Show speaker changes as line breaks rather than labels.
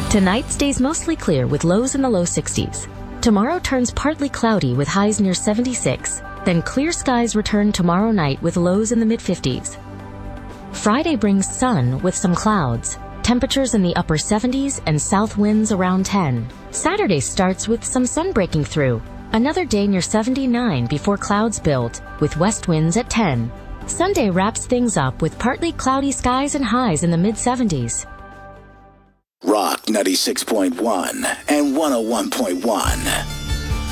Tonight stays mostly clear with lows in the low 60s. Tomorrow turns partly cloudy with highs near 76. Then clear skies return tomorrow night with lows in the mid-50s. Friday brings sun with some clouds. Temperatures in the upper 70s and south winds around 10. Saturday starts with some sun breaking through. Another day near 79 before clouds build, with west winds at 10. Sunday wraps things up with partly cloudy skies and highs in the mid-70s.
Rock 96.1 and 101.1.